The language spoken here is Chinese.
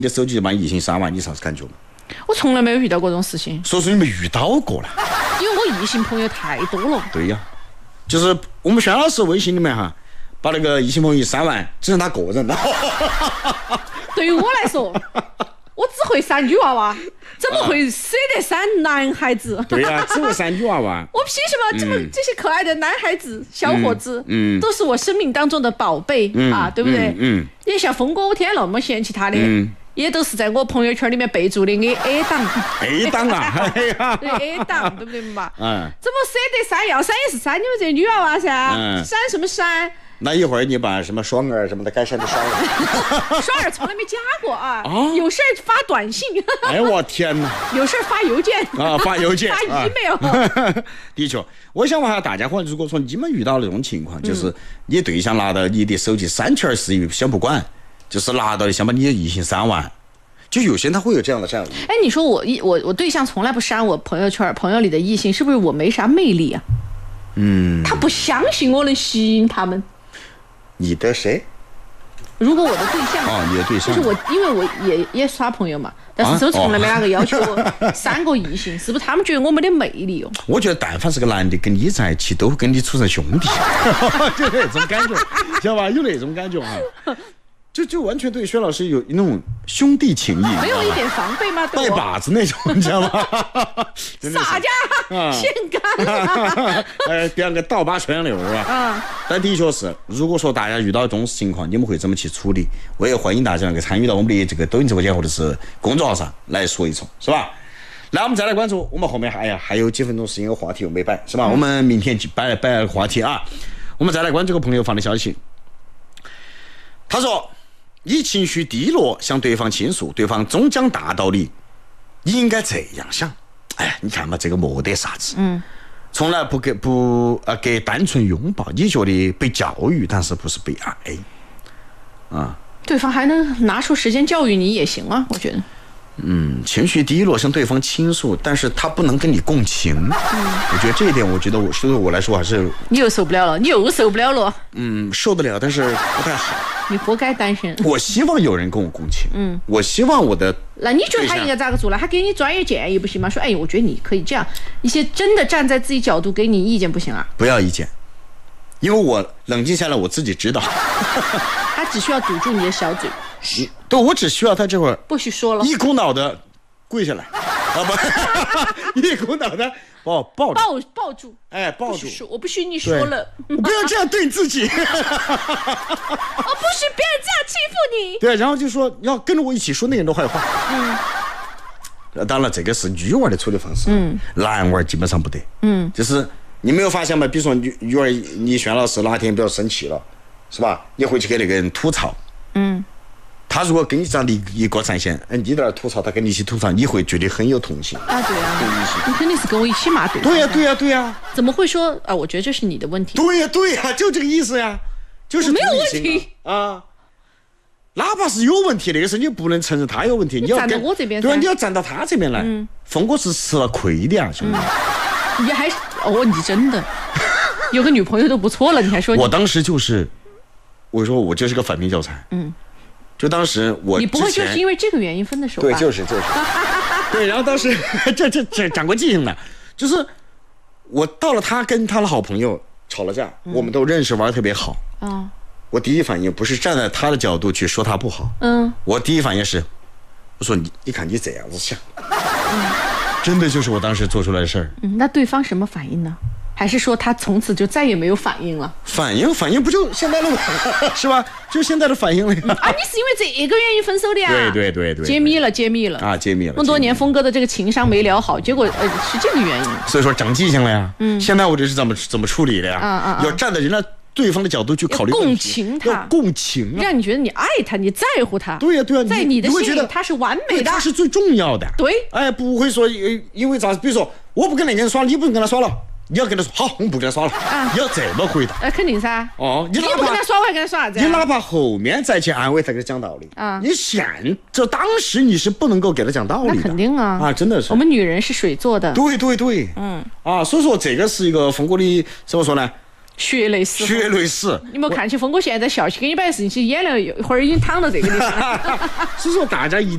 你的手机就把异性删完，你啥子感觉吗？ 我从来没有遇到过这种事情。 所以说你没遇到过了。 因为我异性朋友太多了。 对呀，就是我们轩老师微信里面哈，把那个异性朋友删完，只剩他个人了。 对于我来说，我只会删女娃娃，怎么会舍得删男孩子？ 对呀，只会删女娃娃。 我凭什么这些可爱的男孩子、小伙子，都是我生命当中的宝贝啊，对不对？也像峰哥，我天那么嫌弃他的。也都是在我朋友圈里面备注的 A 档 ，A 档啊， 对 A 档，对不对嘛？ 怎么舍得删？要删也是删你们这女娃娃噻，删什么删？ 那一会儿你把什么双儿什么的该删的删了。 双儿从来没加过啊，有事发短信。 哎我天哪！ 有事发邮件啊，发邮件， 发 email。 的确，我想问下大家伙，如果说你们遇到那种情况，就是你对象拿到你的手机3/24先不管。就是拿到的想把你的异性删完，就有些人他会有这样的善意。 哎，你说我对象从来不删我朋友圈朋友里的异性，是不是我没啥魅力啊？他不相信我能吸引他们。 你的谁？ 如果我的对象你的对象， 就是我，因为我也耍朋友嘛，但是都从来没哪个要求我删过异性，是不是他们觉得我没得魅力哦？ 我觉得但凡是个男的跟你在一起，都会跟你处成兄弟，就那种感觉，知道吧？有那种感觉啊。就完全对薛老师有那种兄弟情谊， 没有一点防备吗？ 带把子那种，你知道吗？ 洒家现干， 编个倒拔旋流是吧？但的确是，如果说大家遇到这种情况，你们会怎么去处理？我也欢迎大家能够参与到我们的这个抖音直播间或者是公众号上来说一说，是吧？来，我们再来关注，我们后面还有几分钟时间，有话题又没摆，是吧？我们明天摆话题啊。我们再来关注这个朋友发的消息，他说。你情绪低落向对方倾诉，对方终将打到你，你应该这样想，哎，你看嘛，这个没得啥子，从来不给单纯拥抱，你觉得被教育，但是不是被爱啊？ 对方还能拿出时间教育你也行啊，我觉得。 情绪低落向对方倾诉，但是他不能跟你共情。我觉得这一点，我觉得对我来说还是你又受不了了， 受得了，但是不太好。 你活该单身。 我希望有人跟我共情。我希望我的。 那你觉得他应该咋个做呢？他给你专业建议不行吗？说，哎，我觉得你可以这样，一些真的站在自己角度给你意见不行啊？ 不要意见，因为我冷静下来，我自己知道。 他只需要堵住你的小嘴。 对，我只需要他这会儿不许说了， 一股脑的跪下来，不，一股脑的抱住， 哎，抱住， 我不许你说了， 不要这样对自己，我不许别人这样欺负你。 对，然后就说要跟着我一起说那人的坏话。当然这个是女娃的处理方式，男娃基本上不得，就是你没有发现吗？比如说女儿，你轩老师哪天比较生气了，是吧？你回去给那个人吐槽，他如果跟你这样的一个战线，你在那吐槽，他跟你一起吐槽，你会觉得很有同情啊。对啊，你肯定是跟我一起骂对方。对呀。 怎么会说啊？我觉得这是你的问题。 对呀，就这个意思呀，就是没有问题啊。哪怕是有问题，那个时候你不能承认他有问题，你要站到我这边。 对啊，你要站到他这边来。峰哥是吃了亏的啊，兄弟。 你还你真的有个女朋友都不错了，你还说我当时就是，我说我就是个反面教材。就当时你不会就是因为这个原因分的手吧？ 对，就是对，然后当时这长过记性的，就是我到了他跟他的好朋友吵了架，我们都认识玩得特别好我第一反应不是站在他的角度去说他不好，我第一反应是我说你看你这样子想，真的就是我当时做出来的事儿。 那对方什么反应呢？还是说他从此就再也没有反应了？ 反应不就现在的是吧？就现在的反应了啊！你是因为这个原因分手的呀？ 对， 揭秘了啊！ 揭秘了。 那么多年峰哥的这个情商没聊好，结果是这个原因。 所以说长记性了呀。现在我这是怎么处理的呀？要站在人家对方的角度去考虑问题，要共情让你觉得你爱他，你在乎他。 对呀， 在你的心里他是完美的， 他是最重要的。 对， 哎，不会说因为啥？比如说我不跟那个人耍，你不跟他耍了。你要跟他说好，我们不跟他耍了。你要这么回答。 肯定噻。 你不跟他耍，我还跟他耍啥子？ 你哪怕后面再去安慰他，给他讲道理你这当时你是不能够给他讲道理的。 那肯定啊， 真的是。 我们女人是水做的。 对。所以说这个是一个峰哥的怎么说呢？血泪史。 你没看起峰哥现在笑起给你摆事情，演了一会儿已经躺到这个地方。 所以说大家一定。